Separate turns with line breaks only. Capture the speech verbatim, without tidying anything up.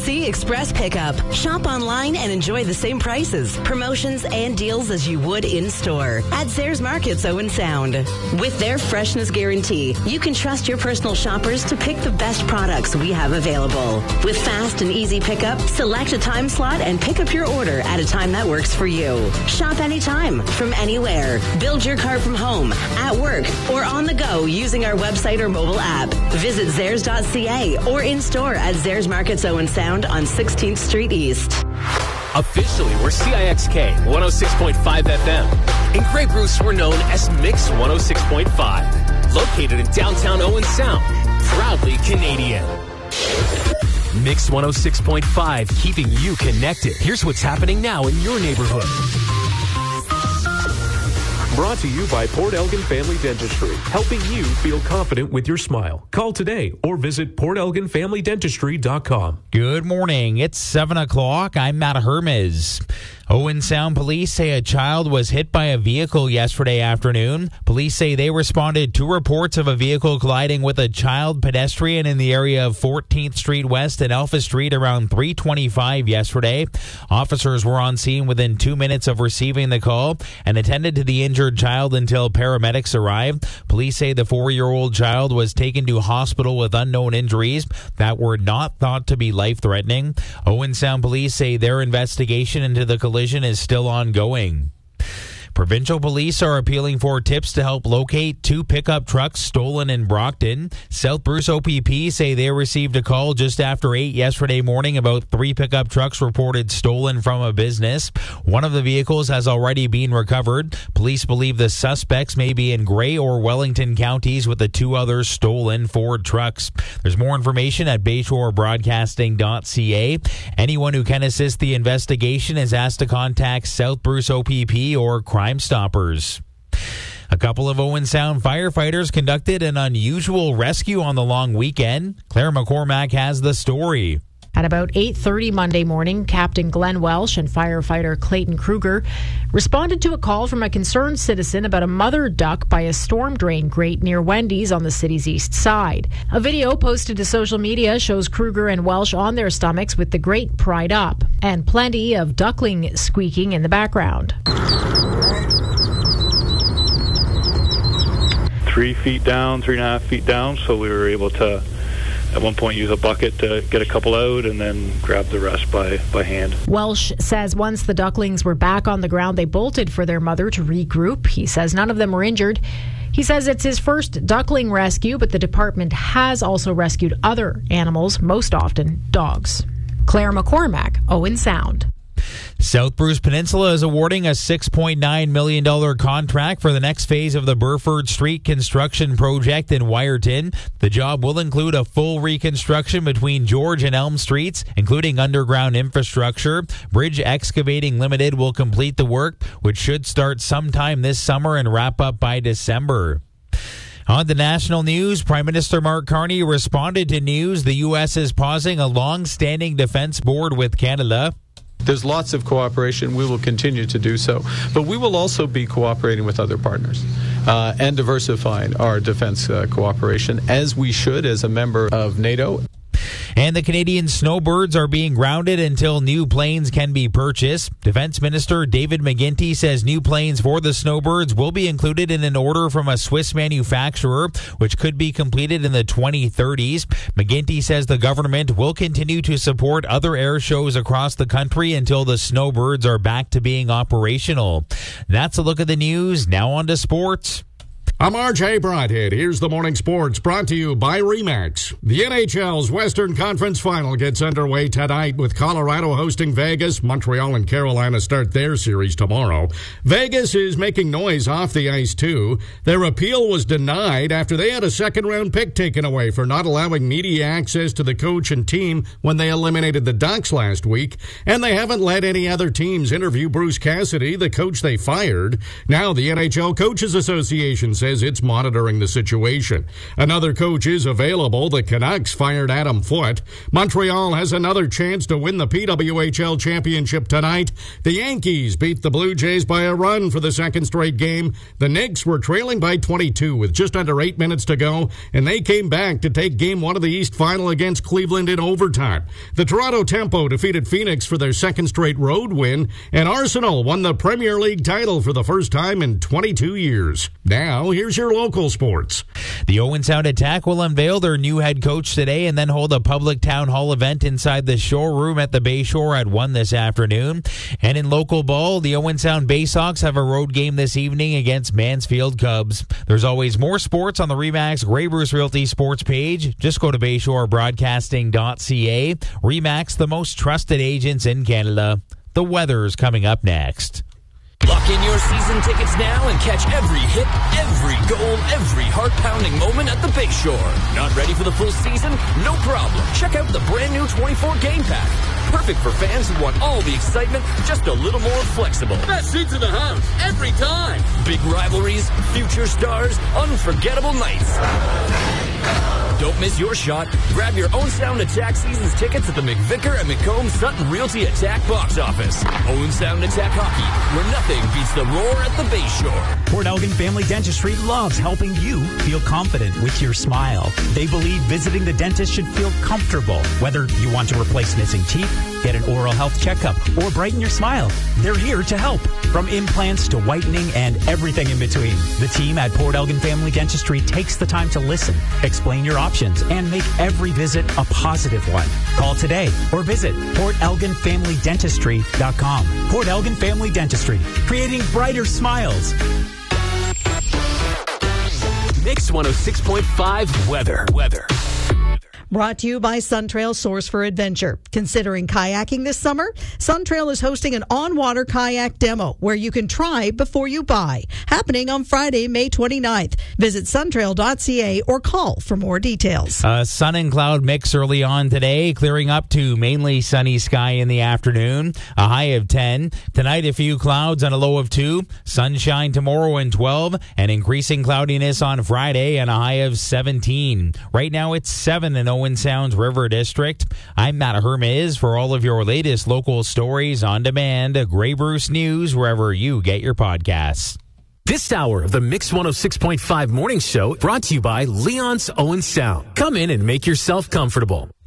C Express Pickup. Shop online and enjoy the same prices, promotions, and deals as you would in-store at Zayres Markets Owen Sound. With their freshness guarantee, you can trust your personal shoppers to pick the best products we have available. With fast and easy pickup, select a time slot and pick up your order at a time that works for you. Shop anytime, from anywhere. Build your cart from home, at work, or on the go using our website or mobile app. Visit Zayres dot C A or in-store at Zayres Markets Owen Sound on sixteenth Street East.
Officially, we're C I X K one oh six point five F M. In Grey Bruce, we're known as Mix one oh six point five. Located in downtown Owen Sound. Proudly Canadian. Mix one oh six point five, keeping you connected. Here's what's happening now in your neighborhood.
Brought to you by Port Elgin Family Dentistry, helping you feel confident with your smile. Call today or visit port elgin family dentistry dot com.
Good morning. It's seven o'clock. I'm Matt Hermes. Owen Sound police say a child was hit by a vehicle yesterday afternoon. Police say they responded to reports of a vehicle colliding with a child pedestrian in the area of fourteenth Street West and Alpha Street around three twenty-five yesterday. Officers were on scene within two minutes of receiving the call and attended to the injured child until paramedics arrived. Police say the four-year-old child was taken to hospital with unknown injuries that were not thought to be life-threatening. Owen Sound police say their investigation into the collision is still ongoing. Provincial police are appealing for tips to help locate two pickup trucks stolen in Brockton. South Bruce O P P say they received a call just after eight yesterday morning about three pickup trucks reported stolen from a business. One of the vehicles has already been recovered. Police believe the suspects may be in Grey or Wellington counties with the two other stolen Ford trucks. There's more information at bayshore broadcasting dot c a. Anyone who can assist the investigation is asked to contact South Bruce O P P or Crime Stoppers. A couple of Owen Sound firefighters conducted an unusual rescue on the long weekend. Claire McCormack has the story.
At about eight thirty Monday morning, Captain Glenn Welsh and firefighter Clayton Kruger responded to a call from a concerned citizen about a mother duck by a storm drain grate near Wendy's on the city's east side. A video posted to social media shows Kruger and Welsh on their stomachs with the grate pried up and plenty of duckling squeaking in the background.
Three feet down, three and a half feet down, so we were able to at one point use a bucket to get a couple out and then grab the rest by, by hand.
Welsh says once the ducklings were back on the ground, they bolted for their mother to regroup. He says none of them were injured. He says it's his first duckling rescue, but the department has also rescued other animals, most often dogs. Claire McCormack, Owen Sound.
South Bruce Peninsula is awarding a six point nine million dollars contract for the next phase of the Burford Street construction project in Wyerton. The job will include a full reconstruction between George and Elm Streets, including underground infrastructure. Bridge Excavating Limited will complete the work, which should start sometime this summer and wrap up by December. On the national news, Prime Minister Mark Carney responded to news the U S is pausing a long-standing defense board with Canada.
There's lots of cooperation. We will continue to do so. But we will also be cooperating with other partners uh, and diversifying our defense uh, cooperation, as we should as a member of NATO.
And the Canadian snowbirds are being grounded until new planes can be purchased. Defense Minister David McGuinty says new planes for the snowbirds will be included in an order from a Swiss manufacturer, which could be completed in the twenty thirties. McGuinty says the government will continue to support other air shows across the country until the snowbirds are back to being operational. That's a look at the news. Now on to sports.
I'm R J Broadhead. Here's the morning sports brought to you by RE/MAX. The N H L's Western Conference Final gets underway tonight with Colorado hosting Vegas. Montreal and Carolina start their series tomorrow. Vegas is making noise off the ice, too. Their appeal was denied after they had a second-round pick taken away for not allowing media access to the coach and team when they eliminated the Ducks last week. And they haven't let any other teams interview Bruce Cassidy, the coach they fired. Now the N H L Coaches Association says says it's monitoring the situation. Another coach is available. The Canucks fired Adam Foote. Montreal has another chance to win the P W H L championship tonight. The Yankees beat the Blue Jays by a run for the second straight game. The Knicks were trailing by twenty-two with just under eight minutes to go, and they came back to take game one of the East Final against Cleveland in overtime. The Toronto Tempo defeated Phoenix for their second straight road win, and Arsenal won the Premier League title for the first time in twenty-two years. Now, here's your local sports.
The Owen Sound Attack will unveil their new head coach today and then hold a public town hall event inside the showroom at the Bayshore at one this afternoon. And in local ball, the Owen Sound Baysox have a road game this evening against Mansfield Cubs. There's always more sports on the RE/MAX Grey Bruce Realty sports page. Just go to bayshore broadcasting dot c a. RE/MAX, the most trusted agents in Canada. The weather's coming up next.
Lock in your season tickets now and catch every hit, every goal, every heart-pounding moment at the Bayshore. Not ready for the full season? No problem. Check out the brand new twenty-four game pack. Perfect for fans who want all the excitement, just a little more flexible.
Best seats in the house, every time.
Big rivalries, future stars, unforgettable nights. Don't miss your shot. Grab your Owen Sound Attack season's tickets at the McVicker and McComb Sutton Realty Attack box office. Owen Sound Attack Hockey, where nothing beats the roar at the Bayshore.
Port Elgin Family Dentistry loves helping you feel confident with your smile. They believe visiting the dentist should feel comfortable. Whether you want to replace missing teeth, get an oral health checkup, or brighten your smile, they're here to help. From implants to whitening and everything in between, the team at Port Elgin Family Dentistry takes the time to listen, explain your options, and make every visit a positive one. Call today or visit port elgin family dentistry dot com. Port Elgin Family Dentistry, creating brighter smiles.
Mix one oh six point five weather. Weather.
Brought to you by Suntrail, Source for Adventure. Considering kayaking this summer? Suntrail is hosting an on-water kayak demo where you can try before you buy. Happening on Friday, May twenty-ninth. Visit suntrail dot c a or call for more details.
Uh, sun and cloud mix early on today, clearing up to mainly sunny sky in the afternoon. A high of ten. Tonight, a few clouds and a low of two. Sunshine tomorrow and twelve. And increasing cloudiness on Friday and a high of seventeen. Right now, it's seven in Owen Sound's River District. I'm Matt Hermes for all of your latest local stories on demand. Grey Bruce News, wherever you get your podcasts.
This hour of the Mix one oh six point five Morning Show brought to you by Leon's Owen Sound. Come in and make yourself comfortable.